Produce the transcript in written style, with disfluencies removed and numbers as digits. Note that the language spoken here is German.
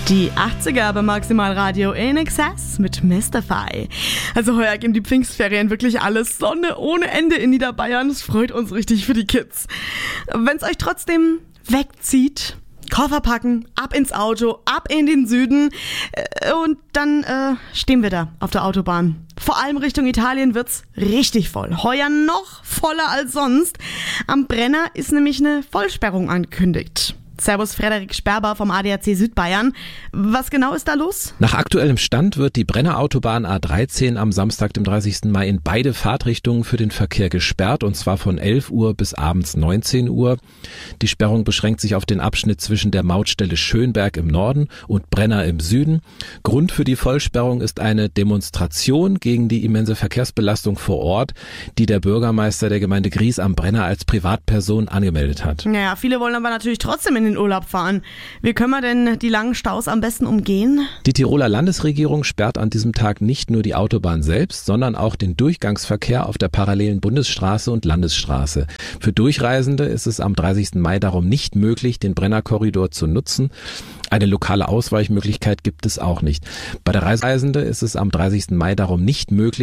Die 80er bei Maximalradio in Excess mit Mystify. Also heuer geben die Pfingstferien wirklich alles. Sonne ohne Ende in Niederbayern. Das freut uns richtig für die Kids. Wenn's euch trotzdem wegzieht, Koffer packen, ab ins Auto, ab in den Süden und dann stehen wir da auf der Autobahn. Vor allem Richtung Italien wird's richtig voll. Heuer noch voller als sonst. Am Brenner ist nämlich eine Vollsperrung angekündigt. Servus Frederik Sperber vom ADAC Südbayern. Was genau ist da los? Nach aktuellem Stand wird die Brenner Autobahn A13 am Samstag, dem 30. Mai in beide Fahrtrichtungen für den Verkehr gesperrt, und zwar von 11 Uhr bis abends 19 Uhr. Die Sperrung beschränkt sich auf den Abschnitt zwischen der Mautstelle Schönberg im Norden und Brenner im Süden. Grund für die Vollsperrung ist eine Demonstration gegen die immense Verkehrsbelastung vor Ort, die der Bürgermeister der Gemeinde Gries am Brenner als Privatperson angemeldet hat. Naja, viele wollen aber natürlich trotzdem in den Urlaub fahren. Wie können wir denn die langen Staus am besten umgehen? Die Tiroler Landesregierung sperrt an diesem Tag nicht nur die Autobahn selbst, sondern auch den Durchgangsverkehr auf der parallelen Bundesstraße und Landesstraße. Für Durchreisende ist es am 30. Mai darum nicht möglich, den Brennerkorridor zu nutzen. Eine lokale Ausweichmöglichkeit gibt es auch nicht. Bei der Reisende ist es am 30. Mai darum nicht möglich,